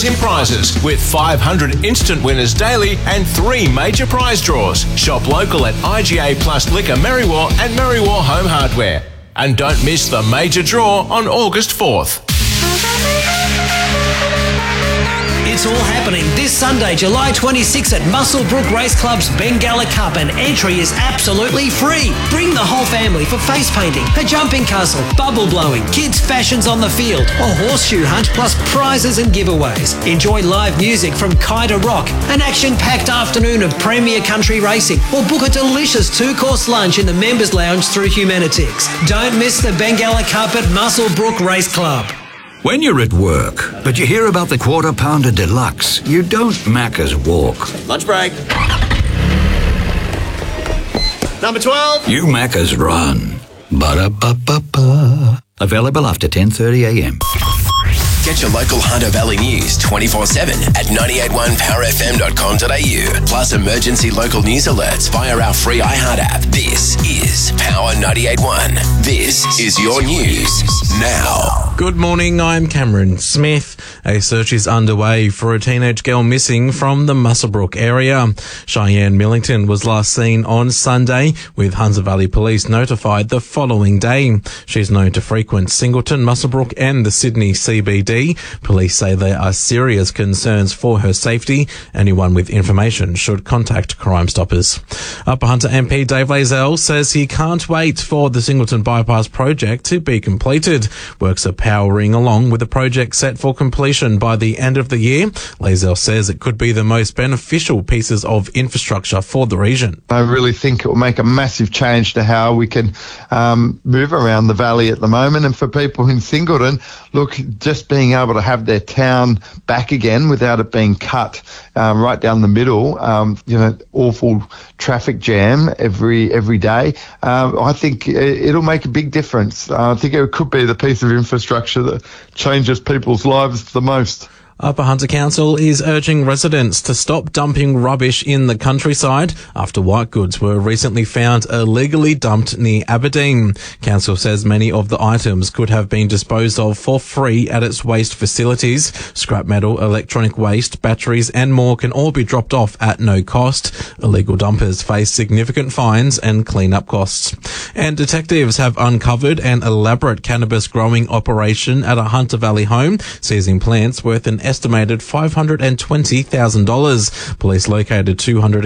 in prizes with 500 instant winners daily and 3 major prize draws. Shop local at IGA Plus Liquor Merriwa and Merriwa Home Hardware. And don't miss the major draw on August 4th. It's all happening this Sunday, July 26 at Muswellbrook Race Club's Bengala Cup, and entry is absolutely free. Bring the whole family for face painting, a jumping castle, bubble blowing, kids' fashions on the field, a horseshoe hunt, plus prizes and giveaways. Enjoy live music from Kaida Rock, an action-packed afternoon of premier country racing, or book a delicious 2-course lunch in the members' lounge through Humanitix. Don't miss the Bengala Cup at Muswellbrook Race Club. When you're at work, but you hear about the Quarter Pounder Deluxe, you don't Macca's walk. Lunch break. Number 12. You Macca's run. Ba-da-ba-ba-ba. Available after 10:30am. Get your local Hunter Valley news 24/7 at 981powerfm.com.au. Plus emergency local news alerts via our free iHeart app. This is Power 98.1. This is your news now. Good morning, I'm Cameron Smith. A search is underway for a teenage girl missing from the Muswellbrook area. Cheyenne Millington was last seen on Sunday, with Hunter Valley Police notified the following day. She's known to frequent Singleton, Muswellbrook and the Sydney CBD. Police say there are serious concerns for her safety. Anyone with information should contact Crime Stoppers. Upper Hunter MP Dave Lazell says he can't wait for the Singleton Bypass project to be completed. Works are powering along with the project set for completion by the end of the year. Lazell says it could be the most beneficial pieces of infrastructure for the region. I really think it will make a massive change to how we can move around the valley at the moment. And for people in Singleton, look, just being able to have their town back again without it being cut right down the middle, awful traffic jam every day. I think it'll make a big difference. I think it could be the piece of infrastructure that changes people's lives the most. Upper Hunter Council is urging residents to stop dumping rubbish in the countryside after white goods were recently found illegally dumped near Aberdeen. Council says many of the items could have been disposed of for free at its waste facilities. Scrap metal, electronic waste, batteries and more can all be dropped off at no cost. Illegal dumpers face significant fines and clean-up costs. And detectives have uncovered an elaborate cannabis growing operation at a Hunter Valley home, seizing plants worth an estimated $520,000. Police located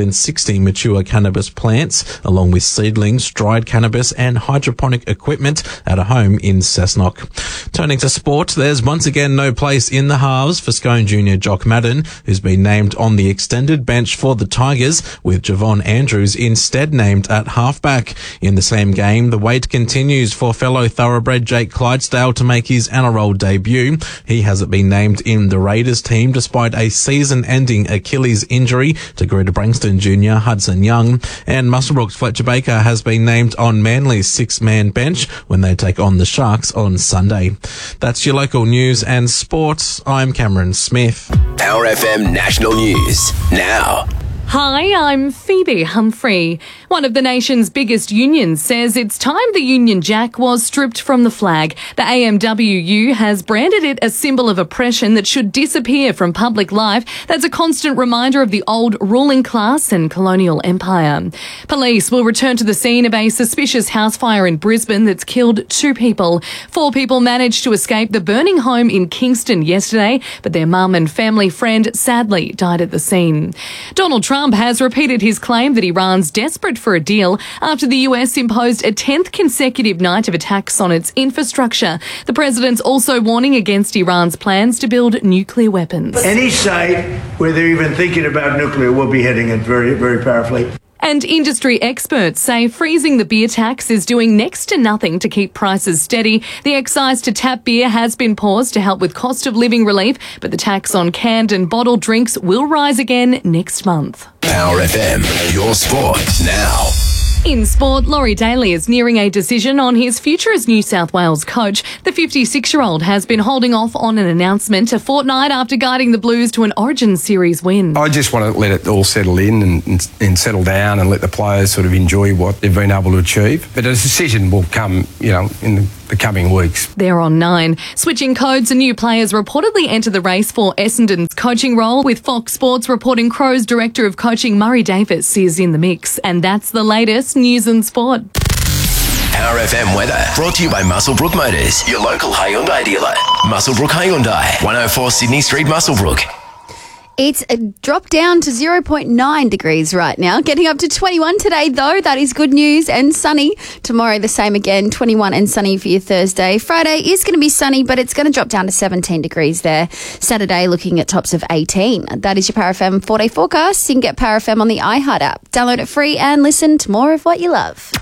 260 mature cannabis plants, along with seedlings, dried cannabis and hydroponic equipment at a home in Cessnock. Turning to sport, there's once again no place in the halves for Scone junior Jock Madden, who's been named on the extended bench for the Tigers, with Javon Andrews instead named at halfback. In the same game, the wait continues for fellow thoroughbred Jake Clydesdale to make his NRL debut. He hasn't been named in the Raiders team despite a season-ending Achilles injury to Greta Brankston Jr. Hudson Young, and Muswellbrook's Fletcher Baker has been named on Manly's 6-man bench when they take on the Sharks on Sunday. That's your local news and sports. I'm Cameron Smith. Power FM National News now. Hi, I'm Phoebe Humphrey. One of the nation's biggest unions says it's time the Union Jack was stripped from the flag. The AMWU has branded it a symbol of oppression that should disappear from public life. That's a constant reminder of the old ruling class and colonial empire. Police will return to the scene of a suspicious house fire in Brisbane that's killed 2 people. 4 people managed to escape the burning home in Kingston yesterday, but their mum and family friend sadly died at the scene. Donald Trump has repeated his claim that Iran's desperate for a deal after the US imposed a 10th consecutive night of attacks on its infrastructure. The president's also warning against Iran's plans to build nuclear weapons. Any site where they're even thinking about nuclear will be hitting it very, very powerfully. And industry experts say freezing the beer tax is doing next to nothing to keep prices steady. The excise to tap beer has been paused to help with cost of living relief, but the tax on canned and bottled drinks will rise again next month. Power FM, your sport now. In sport, Laurie Daly is nearing a decision on his future as New South Wales coach. The 56-year-old has been holding off on an announcement a fortnight after guiding the Blues to an Origin Series win. I just want to let it all settle in and settle down and let the players sort of enjoy what they've been able to achieve. But a decision will come, in the the coming weeks. They're on 9. Switching codes, and new players reportedly enter the race for Essendon's coaching role, with Fox Sports reporting Crows Director of Coaching Murray Davis is in the mix. And that's the latest news and sport. Power FM weather brought to you by Muswellbrook Motors, your local Hyundai dealer. Muswellbrook Hyundai, 104 Sydney Street, Muswellbrook. It's dropped down to 0.9 degrees right now. Getting up to 21 today, though. That is good news, and sunny. Tomorrow, the same again, 21 and sunny for your Thursday. Friday is going to be sunny, but it's going to drop down to 17 degrees there. Saturday, looking at tops of 18. That is your Power FM 4-day forecast. You can get Power FM on the iHeart app. Download it free and listen to more of what you love.